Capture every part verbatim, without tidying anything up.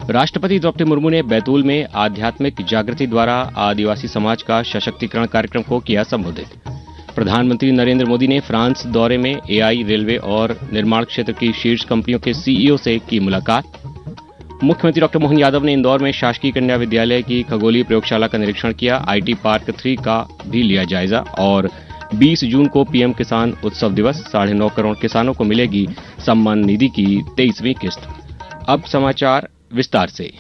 राष्ट्रपति द्रौपदी मुर्मू ने बैतूल में आध्यात्मिक जागृति द्वारा आदिवासी समाज का सशक्तिकरण कार्यक्रम को किया संबोधित। प्रधानमंत्री नरेंद्र मोदी ने फ्रांस दौरे में एआई, रेलवे और निर्माण क्षेत्र की शीर्ष कंपनियों के सीईओ से की मुलाकात। मुख्यमंत्री डॉक्टर मोहन यादव ने इंदौर में शासकीय कन्या विद्यालय की खगोलीय प्रयोगशाला का निरीक्षण किया। आईटी पार्क थ्री का भी लिया जायजा। और बीस जून को पीएम किसान उत्सव दिवस, साढ़े नौ करोड़ किसानों को मिलेगी सम्मान निधि की तेईसवीं किस्त। अब समाचार विस्तार से।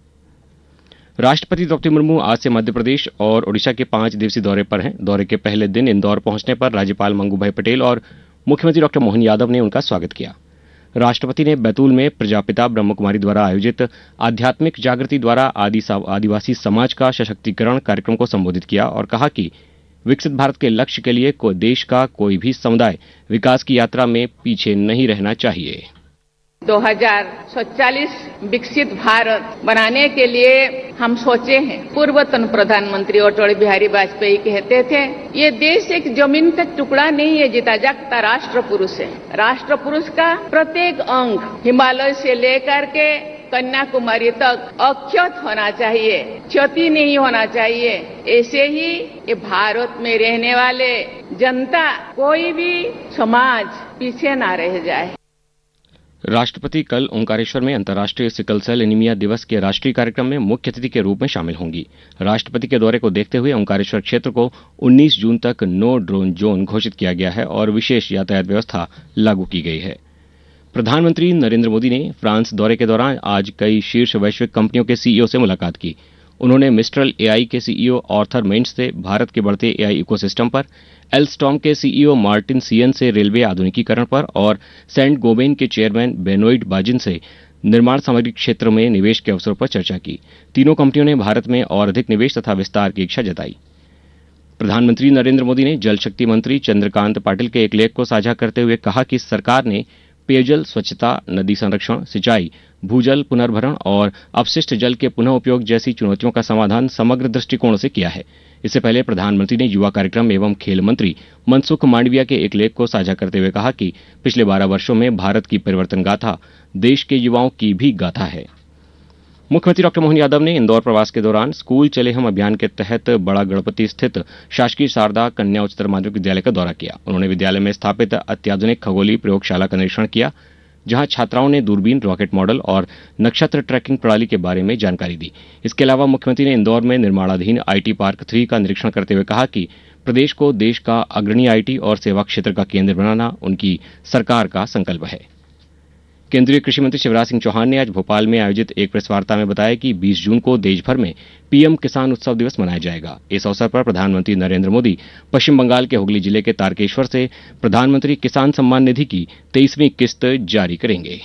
राष्ट्रपति द्रौपदी मुर्मू आज से मध्य प्रदेश और ओडिशा के पांच दिवसीय दौरे पर हैं। दौरे के पहले दिन इंदौर पहुंचने पर राज्यपाल मंगूभाई पटेल और मुख्यमंत्री डॉक्टर मोहन यादव ने उनका स्वागत किया। राष्ट्रपति ने बैतूल में प्रजापिता ब्रह्मकुमारी द्वारा आयोजित आध्यात्मिक जागृति द्वारा आदिवासी समाज का सशक्तिकरण कार्यक्रम को संबोधित किया और कहा कि विकसित भारत के लक्ष्य के लिए को देश का कोई भी समुदाय विकास की यात्रा में पीछे नहीं रहना चाहिए। दो हज़ार सैंतालीस विकसित भारत बनाने के लिए हम सोचे हैं। पूर्वतन प्रधानमंत्री अटल बिहारी वाजपेयी कहते थे, ये देश एक जमीन का टुकड़ा नहीं है, जीता जागता राष्ट्र पुरुष है। राष्ट्र पुरुष का प्रत्येक अंग हिमालय से लेकर के कन्याकुमारी तक अक्षत होना चाहिए, क्षति नहीं होना चाहिए। ऐसे ही ये भारत में रहने वाले जनता, कोई भी समाज पीछे ना रह जाए। राष्ट्रपति कल ओंकारेश्वर में अंतर्राष्ट्रीय सिकल सेल एनीमिया दिवस के राष्ट्रीय कार्यक्रम में मुख्य अतिथि के रूप में शामिल होंगी। राष्ट्रपति के दौरे को देखते हुए ओंकारेश्वर क्षेत्र को उन्नीस जून तक नो ड्रोन जोन घोषित किया गया है और विशेष यातायात व्यवस्था लागू की गई है। प्रधानमंत्री नरेंद्र मोदी ने फ्रांस दौरे के दौरान आज कई शीर्ष वैश्विक कंपनियों के सीईओ से मुलाकात की। उन्होंने मिस्ट्रल एआई के सीईओ आर्थर मेंट्स से भारत के बढ़ते एआई इकोसिस्टम पर, एल्स्टॉम के सीईओ मार्टिन सियन से रेलवे आधुनिकीकरण पर और सेंट गोबेन के चेयरमैन बेनोइड बाजिन से निर्माण सामग्री क्षेत्र में निवेश के अवसरों पर चर्चा की। तीनों कंपनियों ने भारत में और अधिक निवेश तथा विस्तार की इच्छा जताई। प्रधानमंत्री नरेंद्र मोदी ने जल शक्ति मंत्री चंद्रकांत पाटिल के एक लेख को साझा करते हुए कहा कि सरकार ने पेयजल, स्वच्छता, नदी संरक्षण, सिंचाई, भूजल पुनर्भरण और अपशिष्ट जल के पुनः उपयोग जैसी चुनौतियों का समाधान समग्र दृष्टिकोण से किया है। इससे पहले प्रधानमंत्री ने युवा कार्यक्रम एवं खेल मंत्री मनसुख मांडविया के एक लेख को साझा करते हुए कहा कि पिछले बारह वर्षों में भारत की परिवर्तन गाथा देश के युवाओं की भी गाथा है। मुख्यमंत्री डॉक्टर मोहन यादव ने इंदौर प्रवास के दौरान स्कूल चले हम अभियान के तहत बड़ा गणपति स्थित शासकीय शारदा कन्या उच्चतर माध्यमिक विद्यालय का दौरा किया। उन्होंने विद्यालय में स्थापित अत्याधुनिक खगोलीय प्रयोगशाला का निरीक्षण किया, जहां छात्राओं ने दूरबीन, रॉकेट मॉडल और नक्षत्र ट्रैकिंग प्रणाली के बारे में जानकारी दी। इसके अलावा मुख्यमंत्री ने इंदौर में निर्माणाधीन आईटी पार्क थ्री का निरीक्षण करते हुए कहा कि प्रदेश को देश का अग्रणी आईटी और सेवा क्षेत्र का केंद्र बनाना उनकी सरकार का संकल्प है। केंद्रीय कृषि मंत्री शिवराज सिंह चौहान ने आज भोपाल में आयोजित एक प्रेस वार्ता में बताया कि बीस जून को देश भर में पीएम किसान उत्सव दिवस मनाया जाएगा। इस अवसर पर प्रधानमंत्री नरेंद्र मोदी पश्चिम बंगाल के हुगली जिले के तारकेश्वर से प्रधानमंत्री किसान सम्मान निधि की तेईसवीं किस्त जारी करेंगे।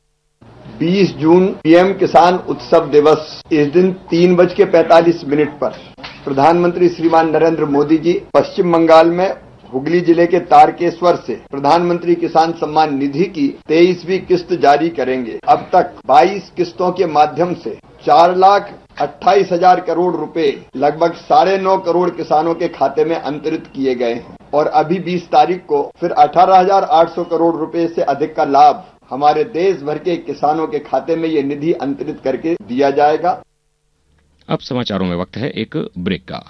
बीस जून पीएम किसान उत्सव दिवस, इस दिन तीन बज के पैंतालीस मिनट पर प्रधानमंत्री श्रीमान नरेंद्र मोदी जी पश्चिम बंगाल में हुगली जिले के तारकेश्वर से प्रधानमंत्री किसान सम्मान निधि की तेईसवीं किस्त जारी करेंगे। अब तक बाईस किस्तों के माध्यम से चार लाख अट्ठाईस हजार करोड़ रुपए लगभग साढ़े नौ करोड़ किसानों के खाते में अंतरित किए गए हैं और अभी बीस तारीख को फिर अठारह हजार आठ सौ करोड़ रुपए से अधिक का लाभ हमारे देश भर के किसानों के खाते में ये निधि अंतरित करके दिया जाएगा। अब समाचारों में वक्त है एक ब्रेक का।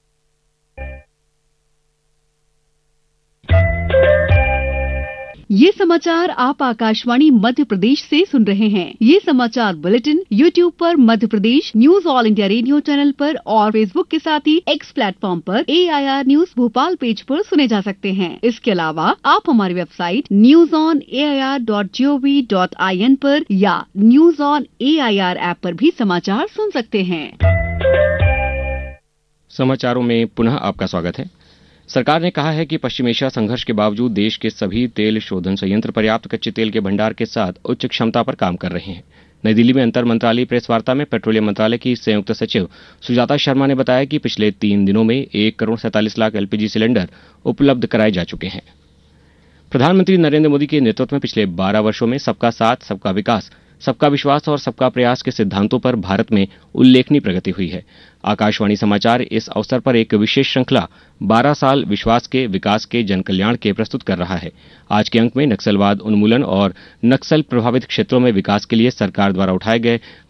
ये समाचार आप आकाशवाणी मध्य प्रदेश से सुन रहे हैं। ये समाचार बुलेटिन यूट्यूब पर Madhya Pradesh news all India radio channel पर और फेसबुक के साथ ही एक्स प्लेटफॉर्म पर ए I R news Bhopal page पर सुने जा सकते हैं। इसके अलावा आप हमारी website news on A I R dot G O V dot I N पर या news on A I R app पर भी समाचार सुन सकते हैं। समाचारों में पुनः आपका स्वागत है। सरकार ने कहा है कि पश्चिम एशिया संघर्ष के बावजूद देश के सभी तेल शोधन संयंत्र पर्याप्त कच्चे तेल के भंडार के साथ उच्च क्षमता पर काम कर रहे हैं। नई दिल्ली में अंतर मंत्रालय प्रेस वार्ता में पेट्रोलियम मंत्रालय की संयुक्त सचिव सुजाता शर्मा ने बताया कि पिछले तीन दिनों में एक करोड़ सैंतालीस लाख एलपीजी सिलेंडर उपलब्ध कराए जा चुके हैं। प्रधानमंत्री नरेंद्र मोदी के नेतृत्व में पिछले बारह वर्षों में सबका साथ, सबका विकास, सबका विश्वास और सबका प्रयास के सिद्धांतों पर भारत में उल्लेखनीय प्रगति हुई है। आकाशवाणी समाचार इस अवसर पर एक विशेष श्रृंखला बारह साल विश्वास के, विकास के, जनकल्याण के प्रस्तुत कर रहा है। आज के अंक में नक्सलवाद उन्मूलन और नक्सल प्रभावित क्षेत्रों में विकास के लिए सरकार द्वारा उठाए गए